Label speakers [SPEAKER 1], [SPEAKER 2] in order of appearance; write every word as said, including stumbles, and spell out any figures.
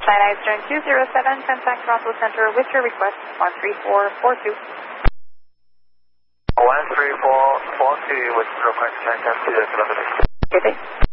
[SPEAKER 1] China Eastern two zero seven, contact Toronto Center with your request, one three four four two.
[SPEAKER 2] one three four four two with request China to the kilometer.
[SPEAKER 1] Good day.